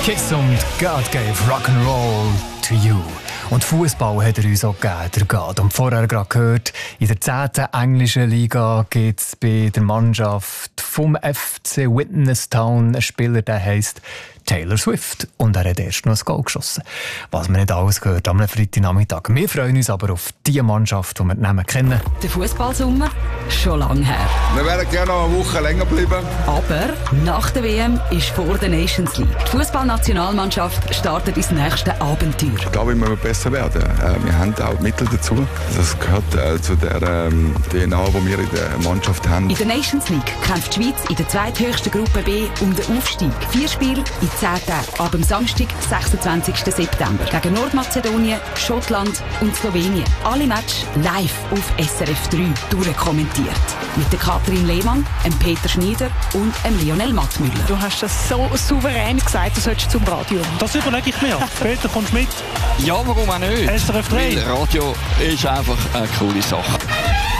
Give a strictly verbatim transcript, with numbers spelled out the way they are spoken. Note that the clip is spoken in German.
Kiss und God gave Rock'n'Roll to you. Und Fußball hat er uns auch gegeben, der God. Und vorher gerade gehört, in der zehnten englischen Liga gibt es bei der Mannschaft vom F C Witness Town einen Spieler, der heisst Taylor Swift. Und er hat erst noch ein Goal geschossen. Was man nicht alles gehört am Freitagnachmittag. Wir freuen uns aber auf die Mannschaft, die wir nehmen kennen. Der Fußballsommer schon lange her. Wir werden gerne noch eine Woche länger bleiben. Aber nach der W M ist vor der Nations League. Die Fußballnationalmannschaft startet ins nächste Abenteuer. Ich glaube, wir müssen besser werden. Wir haben auch Mittel dazu. Das gehört zu der D N A, die wir in der Mannschaft haben. In der Nations League kämpft die Schweiz in der zweithöchsten Gruppe B um den Aufstieg. Vier Spiele in zehn Tagen. Ab dem Samstag, sechsundzwanzigsten September. Gegen Nordmazedonien, Schottland und Slowenien. Alle Matches live auf S R F drei durchkommentiert. Mit der Katrin Lehmann, dem Peter Schneider und dem Lionel Mattmüller. Du hast das so souverän gesagt, du solltest zum Radio. Das überlege ich mir. Peter, kommst du mit? Ja, warum auch nicht? S R F drei. Weil Radio ist einfach eine coole Sache.